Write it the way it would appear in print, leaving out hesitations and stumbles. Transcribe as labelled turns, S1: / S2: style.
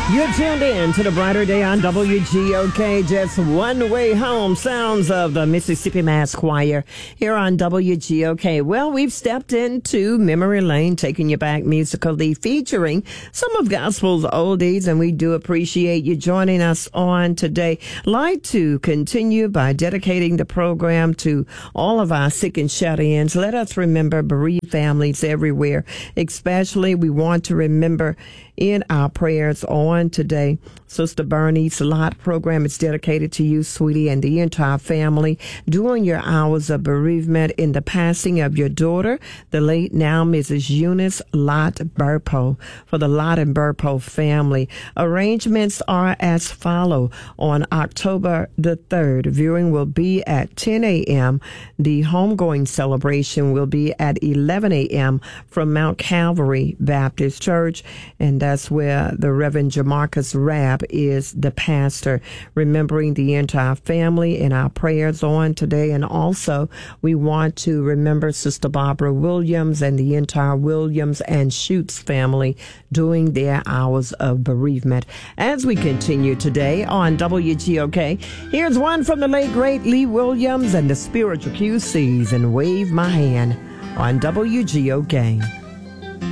S1: You're tuned in to the brighter day on WGOK. Just one way home. Sounds of the Mississippi Mass Choir here on WGOK. Well, we've stepped into memory lane, taking you back musically, featuring some of gospel's oldies, and we do appreciate you joining us on today. Like to continue by dedicating the program to all of our sick and shut-ins. Let us remember bereaved families everywhere. Especially, we want to remember in our prayers on today, Sister Bernice Lott. Program is dedicated to you, sweetie, and the entire family during your hours of bereavement in the passing of your daughter, the late now Mrs. Eunice Lott Burpo. For the Lott and Burpo family, arrangements are as follow. On October the 3rd, viewing will be at 10 a.m. The homegoing celebration will be at 11 a.m. from Mount Calvary Baptist Church, and that's where the Reverend Jamarcus Rabb is the pastor. Remembering the entire family in our prayers on today. And also, we want to remember Sister Barbara Williams and the entire Williams and Schutz family during their hours of bereavement. As we continue today on WGOK, here's one from the late, great Lee Williams and the Spiritual QCs and Wave My Hand on WGOK.